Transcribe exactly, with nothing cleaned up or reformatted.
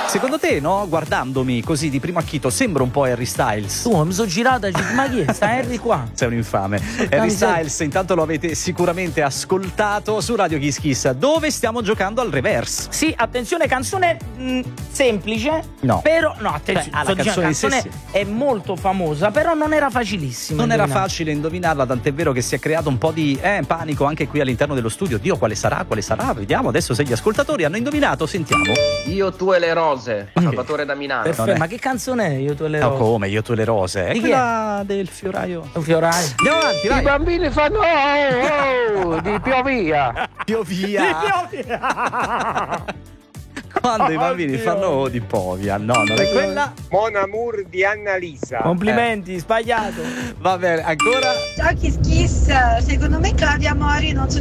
Secondo te, no? Guardandomi così di primo acchito, sembra un po' Harry Styles. Tu mi sono girata, ma chi è? Sta Harry qua? Sei un infame. Harry Styles, intanto lo avete sicuramente ascoltato su Radio Kiss Kiss, dove stiamo giocando al reverse. Sì, attenzione, canzone mh, semplice. No. Però, no, attenzione, Cioè, ah, la sto dicendo, canzone in canzone sé è molto famosa, però non era facilissima. Non era indovinare. facile indovinarla, tant'è vero che si è creato un po' di eh, panico anche qui all'interno dello studio. Dio, quale sarà? Quale sarà? Vediamo adesso se gli ascoltatori hanno indovinato. Sentiamo. Io, tu e le rose, Salvatore da Milano. Perfetto, è- ma che canzone è? Io tu e le No, rose? come? Io tu e le rose. È Di chi quella del fioraio. Un fioraio. Andiamo avanti, I vai. bambini fanno oh, oh, di Piovia. Piovia. Quando i bambini Oddio. fanno oh di Povia. No, non è quella. Mon Amour di Annalisa. Complimenti, sbagliato. Va bene, ancora. Ciao Kiss Kiss, secondo me Claudia Mori non